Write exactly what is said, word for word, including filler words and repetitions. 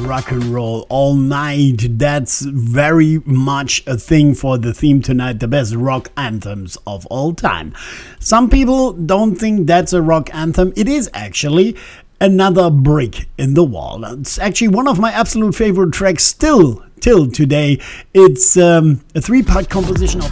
rock and roll all night. That's very much a thing for the theme tonight, the best rock anthems of all time. Some people don't think that's a rock anthem. It is actually another brick in the wall. It's actually one of my absolute favorite tracks still till today. It's um, a three-part composition of